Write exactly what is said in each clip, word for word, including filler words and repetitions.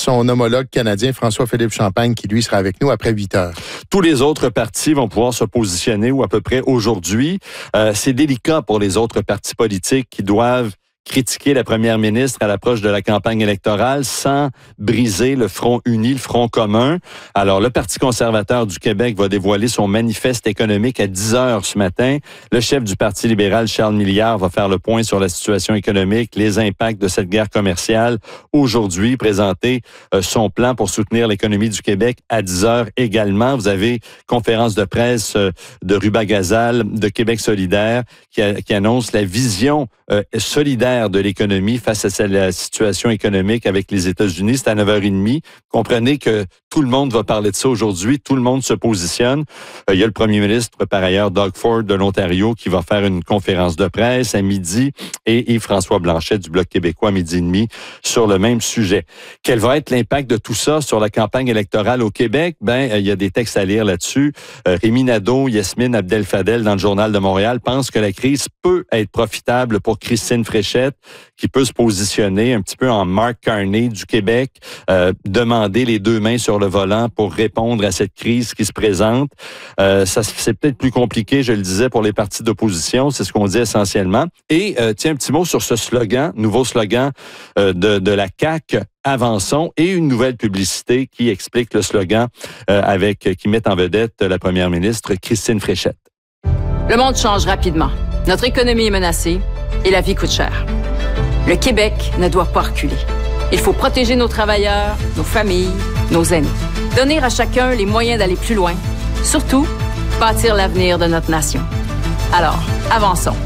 son homologue canadien François-Philippe Champagne, qui lui sera avec nous après huit heures. Tous les autres partis vont pouvoir se positionner, ou à peu près aujourd'hui. Euh, c'est délicat pour les autres partis politiques qui doivent critiquer la première ministre à l'approche de la campagne électorale sans briser le front uni, le front commun. Alors, le Parti conservateur du Québec va dévoiler son manifeste économique à dix heures ce matin. Le chef du Parti libéral, Charles Milliard, va faire le point sur la situation économique, les impacts de cette guerre commerciale. Aujourd'hui, présenter euh, son plan pour soutenir l'économie du Québec à dix heures également. Vous avez conférence de presse euh, de Ruba Gazal de Québec solidaire qui, a, qui annonce la vision euh, solidaire de l'économie face à la situation économique avec les États-Unis. C'est à neuf heures trente. Comprenez que tout le monde va parler de ça aujourd'hui. Tout le monde se positionne. Euh, il y a le premier ministre, par ailleurs, Doug Ford de l'Ontario, qui va faire une conférence de presse à midi, et Yves-François Blanchet du Bloc québécois à midi et demi sur le même sujet. Quel va être l'impact de tout ça sur la campagne électorale au Québec? Ben, euh, il y a des textes à lire là-dessus. Euh, Rémi Nadeau, Yasmine Abdel-Fadel dans le Journal de Montréal pensent que la crise peut être profitable pour Christine Fréchette, qui peut se positionner un petit peu en Mark Carney du Québec, euh, demander les deux mains sur le volant pour répondre à cette crise qui se présente. Euh, ça, c'est peut-être plus compliqué, je le disais, pour les partis d'opposition, c'est ce qu'on dit essentiellement. Et euh, tiens, un petit mot sur ce slogan, nouveau slogan euh, de, de la C A Q, Avançons, et une nouvelle publicité qui explique le slogan euh, avec qui met en vedette la première ministre Christine Fréchette. Le monde change rapidement. Notre économie est menacée et la vie coûte cher. Le Québec ne doit pas reculer. Il faut protéger nos travailleurs, nos familles, nos aînés. Donner à chacun les moyens d'aller plus loin. Surtout, bâtir l'avenir de notre nation. Alors, avançons.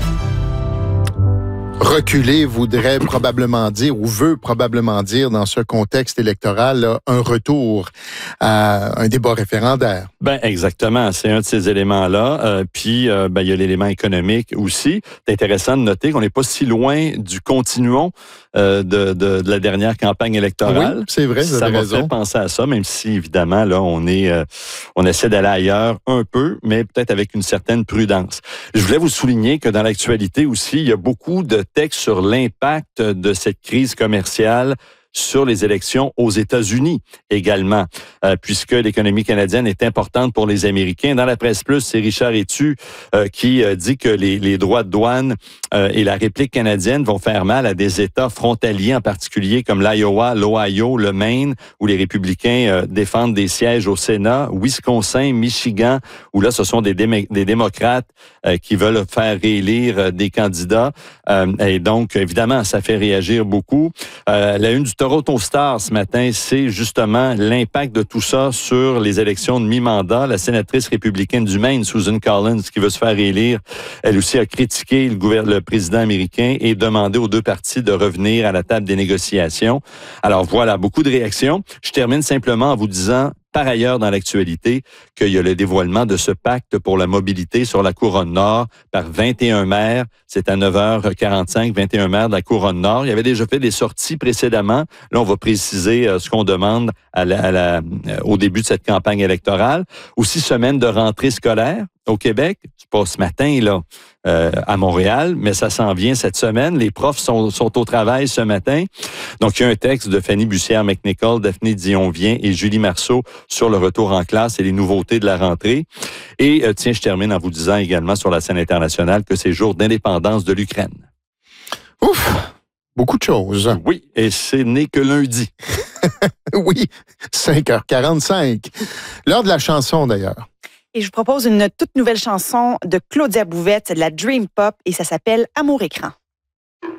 Reculer voudrait probablement dire, ou veut probablement dire, dans ce contexte électoral, là, un retour à un débat référendaire. Ben exactement, c'est un de ces éléments-là. Euh, puis, euh, ben il y a l'élément économique aussi. C'est intéressant de noter qu'on n'est pas si loin du continuum euh, de, de, de la dernière campagne électorale. Oui, c'est vrai, ça m'a fait penser à ça, même si évidemment là, on est, euh, on essaie d'aller ailleurs un peu, mais peut-être avec une certaine prudence. Je voulais vous souligner que dans l'actualité aussi, il y a beaucoup de textes sur l'impact de cette crise commerciale sur les élections aux États-Unis également, euh, puisque l'économie canadienne est importante pour les Américains. Dans la presse plus, c'est Richard Etu euh, qui euh, dit que les, les droits de douane euh, et la réplique canadienne vont faire mal à des États frontaliers, en particulier comme l'Iowa, l'Ohio, le Maine, où les républicains euh, défendent des sièges au Sénat, Wisconsin, Michigan, où là, ce sont des, démé- des démocrates euh, qui veulent faire réélire euh, des candidats. Euh, et donc, évidemment, ça fait réagir beaucoup. Euh, la une du Toronto Star ce matin, c'est justement l'impact de tout ça sur les élections de mi-mandat. La sénatrice républicaine du Maine, Susan Collins, qui veut se faire élire, elle aussi a critiqué le, gouver- le président américain et demandé aux deux partis de revenir à la table des négociations. Alors voilà, beaucoup de réactions. Je termine simplement en vous disant, par ailleurs, dans l'actualité, qu'il y a le dévoilement de ce pacte pour la mobilité sur la Couronne Nord par vingt et un maires. C'est à neuf heures quarante-cinq, vingt et un maires de la Couronne Nord. Il y avait déjà fait des sorties précédemment. Là, on va préciser euh, ce qu'on demande à la, à la, euh, au début de cette campagne électorale. Aussi, semaine de rentrée scolaire au Québec. C'est pas ce matin, là, euh, à Montréal, mais ça s'en vient cette semaine. Les profs sont, sont au travail ce matin. Donc, il y a un texte de Fanny Bussière-McNichol, Daphné Dion-Vien et Julie Marceau sur le retour en classe et les nouveautés de la rentrée. Et euh, tiens, je termine en vous disant également sur la scène internationale que c'est jour d'indépendance de l'Ukraine. Ouf! Beaucoup de choses. Oui, et ce n'est que lundi. Oui, cinq heures quarante-cinq. L'heure de la chanson, d'ailleurs. Et je vous propose une toute nouvelle chanson de Claudia Bouvette, de la Dream Pop, et ça s'appelle Amour écran.